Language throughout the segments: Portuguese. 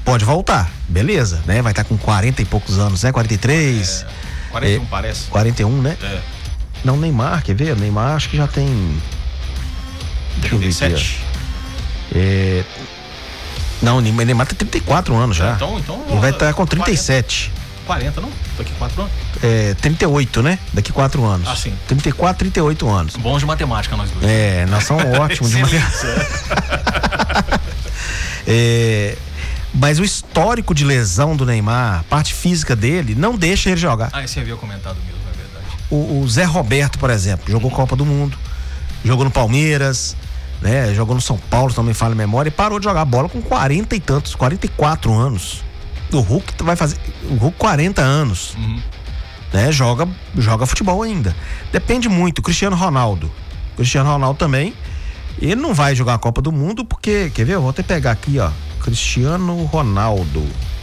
pode voltar, beleza, né? Vai estar com 40 e poucos anos, né? 43. 41 parece. 41, né? Não, Neymar, quer ver? Neymar acho que já tem... Deixa eu ver aqui, Não, Neymar tem 34 anos já. Então ele vai estar com 37. 40 não? Daqui 4 anos? 38, né? Daqui 4 anos. Ah, sim. 34, 38 anos. Bons de matemática nós dois. Nós somos ótimos de matemática. Mas o histórico de lesão do Neymar, a parte física dele, não deixa ele jogar. Esse havia comentado mesmo, é verdade. O Zé Roberto, por exemplo, jogou Copa do Mundo, jogou no Palmeiras, né? Jogou no São Paulo, também fala a memória, e parou de jogar bola com 40 e tantos, 44 anos. O Hulk vai fazer 40 anos. Né? Joga futebol ainda. Depende muito. Cristiano Ronaldo também, ele não vai jogar a Copa do Mundo porque, quer ver? Eu vou até pegar aqui, ó. Cristiano Ronaldo.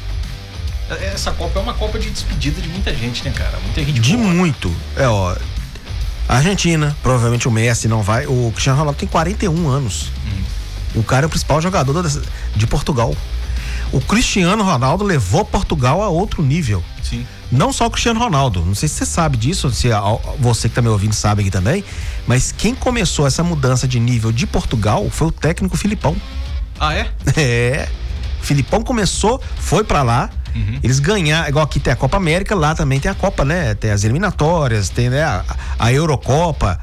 Essa Copa é uma Copa de despedida de muita gente, né, cara? Muita gente de boa, muito. Ó, Argentina, provavelmente o Messi não vai. O Cristiano Ronaldo tem 41 anos. O cara é o principal jogador de Portugal. O Cristiano Ronaldo levou Portugal a outro nível. Sim. Não só o Cristiano Ronaldo, não sei se você sabe disso, se você que tá me ouvindo sabe aqui também, mas quem começou essa mudança de nível de Portugal foi o técnico Filipão. Ah, é? Filipão começou, foi pra lá, eles ganharam, igual aqui tem a Copa América, lá também tem a Copa, né? Tem as eliminatórias, tem, né, a Eurocopa,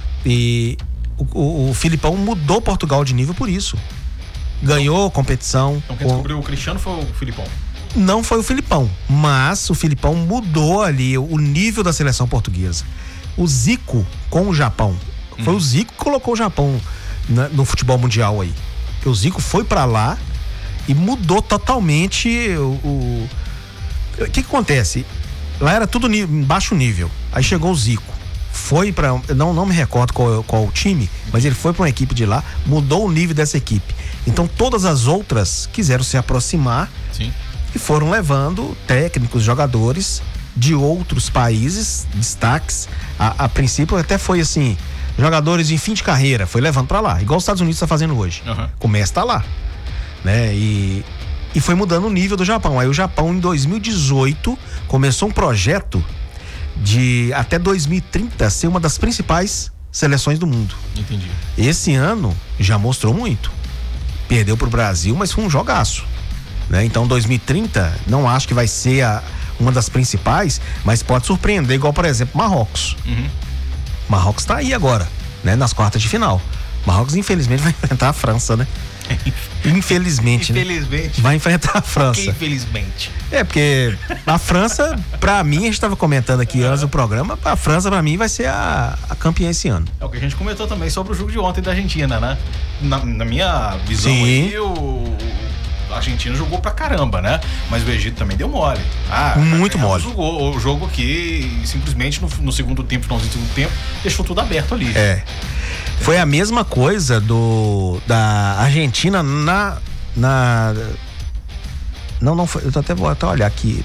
e o Filipão mudou Portugal de nível por isso. Ganhou competição. Então quem descobriu o Cristiano foi o Filipão? Não foi o Filipão, mas o Filipão mudou ali o nível da seleção portuguesa. O Zico com o Japão. Foi o Zico que colocou o Japão no futebol mundial aí. O Zico foi pra lá e mudou totalmente o que acontece? Lá era tudo em baixo nível. Aí chegou o Zico. Foi pra... Não me recordo qual o time, mas ele foi pra uma equipe de lá, mudou o nível dessa equipe. Então todas as outras quiseram se aproximar. Sim. E foram levando técnicos, jogadores de outros países, destaques. A princípio até foi assim, jogadores em fim de carreira, foi levando pra lá, igual os Estados Unidos está fazendo hoje. Começa tá lá, né? E foi mudando o nível do Japão. Aí o Japão em 2018 começou um projeto de até 2030 ser uma das principais seleções do mundo. Entendi. Esse ano já mostrou muito. Perdeu pro Brasil, mas foi um jogaço. Né? Então 2030 não acho que vai ser uma das principais, mas pode surpreender, igual por exemplo Marrocos. Marrocos tá aí agora, né? Nas quartas de final. Marrocos infelizmente vai enfrentar a França, né? Infelizmente, né? Vai enfrentar a França. Porque infelizmente. Porque a França, pra mim, a gente tava comentando aqui antes do programa, a França pra mim vai ser a campeã esse ano. É o que a gente comentou também sobre o jogo de ontem da Argentina, né? Na minha visão aí, a Argentina jogou pra caramba, né? Mas o Egito também deu mole. Muito mole. O jogo que simplesmente no segundo tempo, finalzinho do segundo tempo, deixou tudo aberto ali. Foi a mesma coisa da Argentina não foi, eu vou até olhar aqui,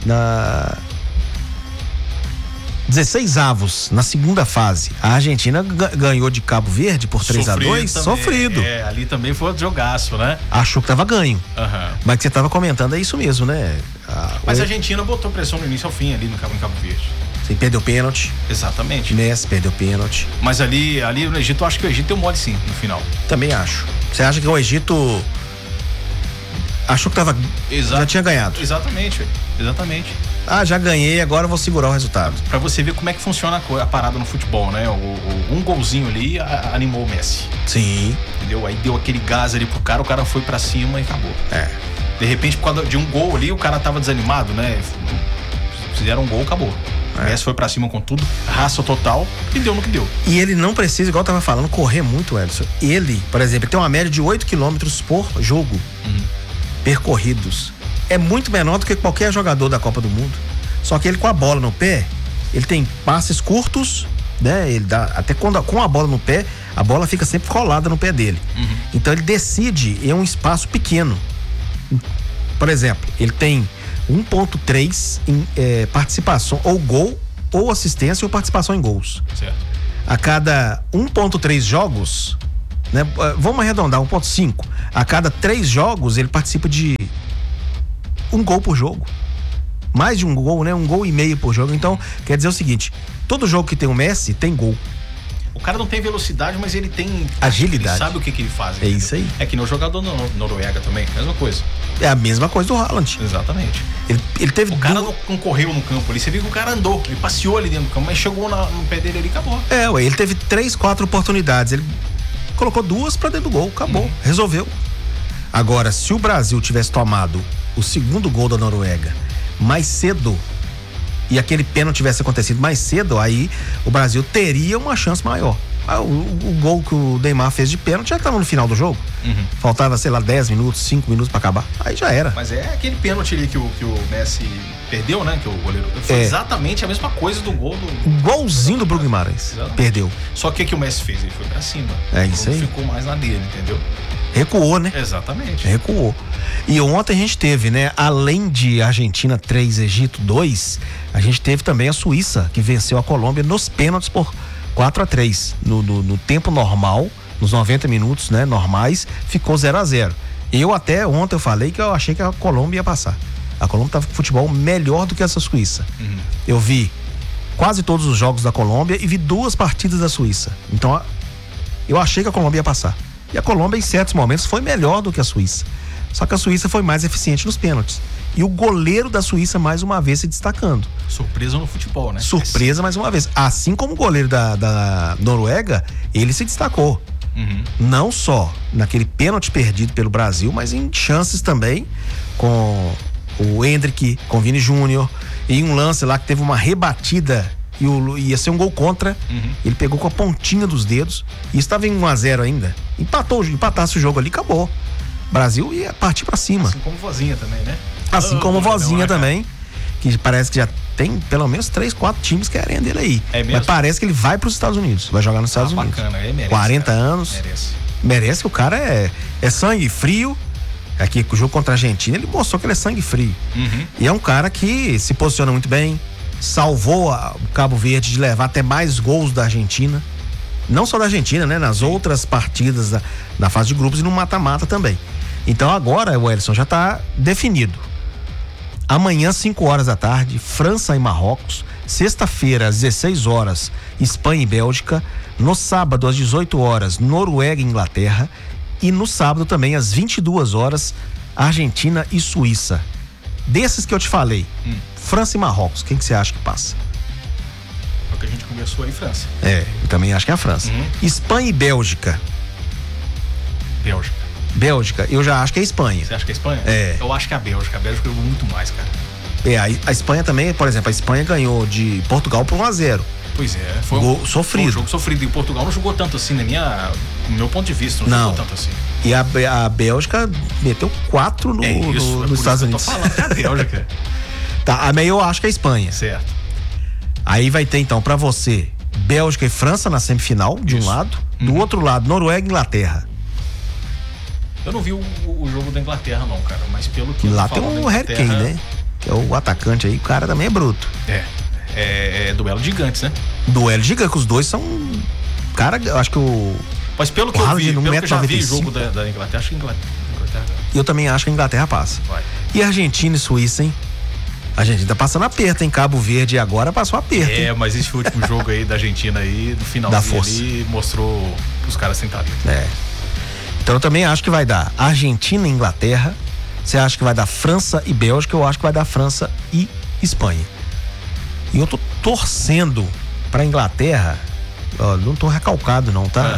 16 avos na segunda fase. A Argentina ganhou de Cabo Verde por 3-2, sofrido. Ali também foi outro jogaço, né? Achou que tava ganho. Mas o que você tava comentando é isso mesmo, né? Mas a Argentina botou pressão no início ao fim ali em Cabo Verde. Você perdeu pênalti. Exatamente. Messi perdeu pênalti. Mas ali no Egito, eu acho que o Egito deu mole sim, no final. Também acho. Você acha que o Egito achou que já tinha ganhado? Exatamente. Já ganhei, agora eu vou segurar o resultado. Pra você ver como é que funciona a parada no futebol, né? Um golzinho ali animou o Messi. Sim. Entendeu? Aí deu aquele gás ali pro cara, o cara foi pra cima e acabou. De repente, por causa de um gol ali, o cara tava desanimado, né? Fizeram um gol, acabou. O Messi foi pra cima com tudo, raça total, e deu no que deu. E ele não precisa, igual eu tava falando, correr muito, Edson. Ele, por exemplo, ele tem uma média de 8 km por jogo percorridos. É muito menor do que qualquer jogador da Copa do Mundo. Só que ele com a bola no pé, ele tem passes curtos, né? Ele dá, até quando com a bola no pé, a bola fica sempre colada no pé dele. Então ele decide em um espaço pequeno. Por exemplo, ele tem 1.3 em participação, ou gol, ou assistência, ou participação em gols. Certo. A cada 1.3 jogos, né? Vamos arredondar, 1.5. A cada 3 jogos ele participa de um gol por jogo. Mais de um gol, né? 1,5 gol por jogo. Então, quer dizer o seguinte, todo jogo que tem o Messi, tem gol. O cara não tem velocidade, mas ele tem agilidade. Ele sabe o que ele faz. É isso aí. É que nem o jogador Noruega também, mesma coisa. É a mesma coisa do Haaland. Exatamente. Ele teve o cara não correu no campo ali, você viu que o cara andou, ele passeou ali dentro do campo, mas chegou no pé dele ali e acabou. Ele teve 3, 4 oportunidades, ele colocou 2 pra dentro do gol, acabou, resolveu. Agora, se o Brasil tivesse tomado o segundo gol da Noruega mais cedo e aquele pênalti tivesse acontecido mais cedo, aí o Brasil teria uma chance maior. O gol que o Neymar fez de pênalti já estava no final do jogo. Faltava, sei lá, 10 minutos, 5 minutos pra acabar. Aí já era. Mas é aquele pênalti ali que o Messi perdeu, né? Que o goleiro. Foi exatamente a mesma coisa do gol do. Igualzinho do Bruno Guimarães. Perdeu. Só que o que o Messi fez? Ele foi pra cima. É isso aí. Ficou mais na dele, entendeu? Recuou, né? Exatamente. Recuou. E ontem a gente teve, né? Além de Argentina 3, Egito 2, a gente teve também a Suíça, que venceu a Colômbia nos pênaltis por 4-3. No tempo normal, nos 90 minutos, né? Normais, ficou 0-0. Ontem eu falei que eu achei que a Colômbia ia passar. A Colômbia estava com futebol melhor do que essa Suíça. Eu vi quase todos os jogos da Colômbia e vi 2 partidas da Suíça. Então, eu achei que a Colômbia ia passar. E a Colômbia, em certos momentos, foi melhor do que a Suíça. Só que a Suíça foi mais eficiente nos pênaltis. E o goleiro da Suíça, mais uma vez, se destacando. Surpresa no futebol, né? Surpresa mais uma vez. Assim como o goleiro da Noruega, ele se destacou. Não só naquele pênalti perdido pelo Brasil, mas em chances também com o Endrick, com o Vini Júnior. E um lance lá que teve uma rebatida e ia ser um gol contra. Ele pegou com a pontinha dos dedos e estava em 1-0 ainda. Empatasse o jogo ali, acabou. O Brasil ia partir pra cima. Assim como Vozinha também, né? Assim como Vozinha também, que parece que já tem pelo menos 3, 4 times querendo ele aí. É mesmo? Mas parece que ele vai pros Estados Unidos, vai jogar nos Estados Unidos. Bacana, ele merece. 40 cara. anos. Merece que o cara é sangue frio. Aqui, o jogo contra a Argentina, ele mostrou que ele é sangue frio. E é um cara que se posiciona muito bem, salvou o Cabo Verde de levar até mais gols da Argentina. Não só da Argentina, né? Nas outras partidas da fase de grupos e no mata-mata também. Então agora, o Elson, já tá definido. Amanhã, 5 horas da tarde, França e Marrocos. Sexta-feira, às 16 horas, Espanha e Bélgica. No sábado, às 18 horas, Noruega e Inglaterra. E no sábado também, às 22 horas, Argentina e Suíça. Desses que eu te falei, França e Marrocos, quem que você acha que passa? É o que a gente conversou aí, França. Eu também acho que é a França. Espanha e Bélgica. Bélgica, eu já acho que é a Espanha. Você acha que é a Espanha? Eu acho que é a Bélgica. A Bélgica jogou muito mais, cara. A Espanha também, por exemplo, a Espanha ganhou de Portugal por 1-0. Pois é, foi gol sofrido. Foi um jogo sofrido. E Portugal não jogou tanto assim, no meu ponto de vista, não jogou tanto assim. E a Bélgica meteu 4 nos Estados Unidos. Eu tô falando que é a Bélgica. Tá, mas eu acho que é a Espanha. Certo. Aí vai ter então pra você Bélgica e França na semifinal, de um lado. Do outro lado, Noruega e Inglaterra. Eu não vi o jogo da Inglaterra não, cara, mas pelo que lá tem o Harry Kane, né? Que é o atacante aí, o cara também é bruto. É duelo de gigantes, né? Duelo de gigantes, os dois são... Cara, eu acho que Mas pelo que eu vi, pelo que eu já vi o jogo da Inglaterra, acho que a Inglaterra... Eu também acho que a Inglaterra passa. Vai. E Argentina e Suíça, hein? A Argentina tá passando aperto, hein? Cabo Verde agora passou aperto. Mas esse último jogo aí da Argentina aí, no finalzinho ali, mostrou que os caras têm talento. Então eu também acho que vai dar Argentina e Inglaterra. Você acha que vai dar França e Bélgica? Eu acho que vai dar França e Espanha. E eu tô torcendo pra Inglaterra. Não tô recalcado não, tá?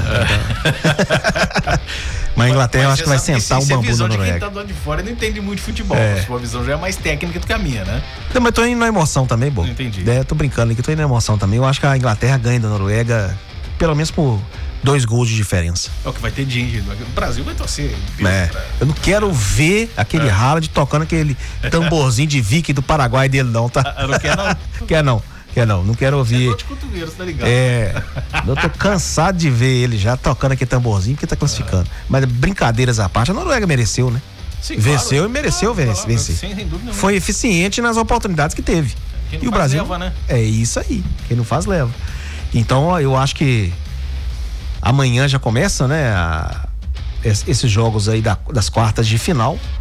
Mas a Inglaterra eu acho que vai sentar o bambu na Noruega. Quem tá do lado de fora não entende muito futebol. Sua visão já é mais técnica do que a minha, né? Não, mas tô indo na emoção também, Bob. Não entendi. Tô brincando aqui, tô indo na emoção também. Eu acho que a Inglaterra ganha da Noruega, pelo menos por 2 gols de diferença. É o que vai ter dinheiro. O Brasil vai torcer. Eu não quero ver aquele Haaland tocando aquele tamborzinho de Vicky do Paraguai dele não, tá? Não quer não? Não quero ouvir. De cotovelo, tá ligado? Eu tô cansado de ver ele já tocando aquele tamborzinho porque tá classificando. Mas brincadeiras à parte, a Noruega mereceu, né? Sim, venceu e mereceu vencer. Sem dúvida nenhuma. Foi eficiente nas oportunidades que teve. Quem não e o faz Brasil leva, né? É isso aí. Quem não faz leva. Então eu acho que amanhã já começa, né? Esses jogos aí das quartas de final.